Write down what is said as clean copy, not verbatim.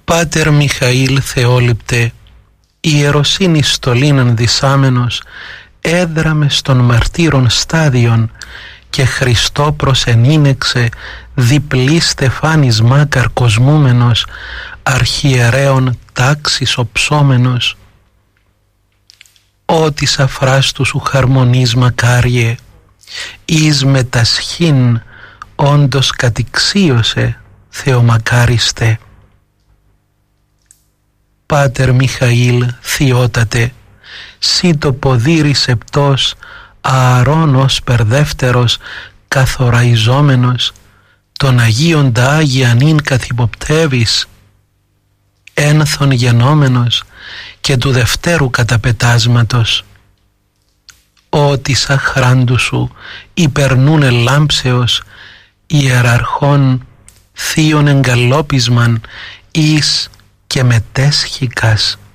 Πάτερ Μιχαήλ Θεόληπτε, ιεροσύνη στολήναν δισάμενος, έδραμε στον μαρτύρων στάδιον και Χριστό προσενήνεξε διπλή στεφάνης μάκαρ κοσμούμενος, αρχιερέων τάξης οψόμενος. Ω της αφράστου σου χαρμονής μακάριε, εις μετασχήν όντως κατηξίωσε Θεομακάριστε. Πάτερ Μιχαήλ Θειότατε, σύ το ποδήρι σεπτός, Ααρών ως περδεύτερος καθοραϊζόμενος, τον Αγίοντα Άγιαν ειν καθυποπτεύεις, ένθον γενόμενος και του δευτέρου καταπετάσματος. Ω της αχράντου σου υπερνούνε λάμψεως, ιεραρχών θείων εγκαλόπισμαν εις και μετέσχικας.